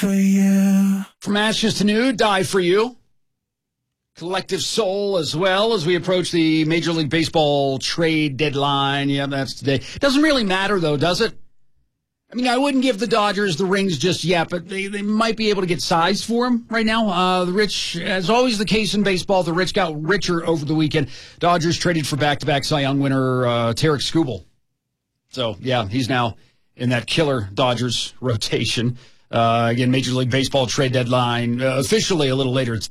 for you. From ashes to new, die for you. Collective Soul as well as we approach the Major League Baseball trade deadline. Yeah, that's today. Doesn't really matter, though, does it? I mean, I wouldn't give the Dodgers the rings just yet, but they might be able to get size for them right now. The rich, as always the case in baseball, the rich got richer over the weekend. Dodgers traded for back-to-back Cy Young winner Tarek Skubal. So, yeah, he's now in that killer Dodgers rotation. Again, Major League Baseball trade deadline officially a little later. It's